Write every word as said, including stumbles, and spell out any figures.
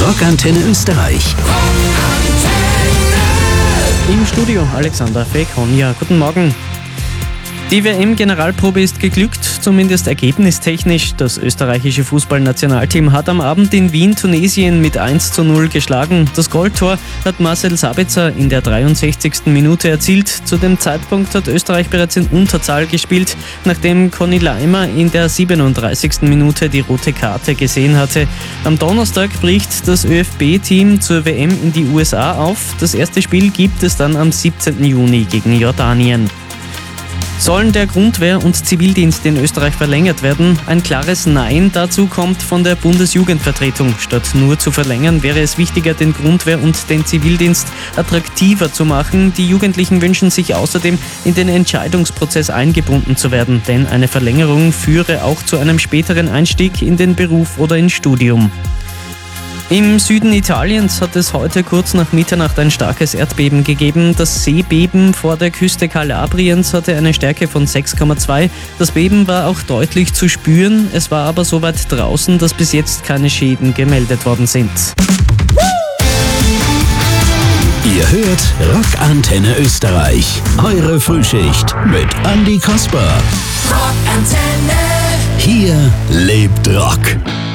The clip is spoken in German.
Rockantenne Österreich. Im Studio Alexander Fekhonja. Guten Morgen. Die W M-Generalprobe ist geglückt, zumindest ergebnistechnisch. Das österreichische Fußballnationalteam hat am Abend in Wien Tunesien mit eins zu null geschlagen. Das Goldtor hat Marcel Sabitzer in der dreiundsechzigsten Minute erzielt. Zu dem Zeitpunkt hat Österreich bereits in Unterzahl gespielt, nachdem Conny Laimer in der siebenunddreißigsten Minute die rote Karte gesehen hatte. Am Donnerstag bricht das ÖFB-Team zur W M in die U S A auf. Das erste Spiel gibt es dann am siebzehnten Juni gegen Jordanien. Sollen der Grundwehr- und Zivildienst in Österreich verlängert werden? Ein klares Nein dazu kommt von der Bundesjugendvertretung. Statt nur zu verlängern, wäre es wichtiger, den Grundwehr- und den Zivildienst attraktiver zu machen. Die Jugendlichen wünschen sich außerdem, in den Entscheidungsprozess eingebunden zu werden, denn eine Verlängerung führe auch zu einem späteren Einstieg in den Beruf oder ins Studium. Im Süden Italiens hat es heute kurz nach Mitternacht ein starkes Erdbeben gegeben. Das Seebeben vor der Küste Kalabriens hatte eine Stärke von sechs Komma zwei. Das Beben war auch deutlich zu spüren. Es war aber so weit draußen, dass bis jetzt keine Schäden gemeldet worden sind. Ihr hört Rockantenne Österreich. Eure Frühschicht mit Andi Kasper. Rockantenne. Hier lebt Rock.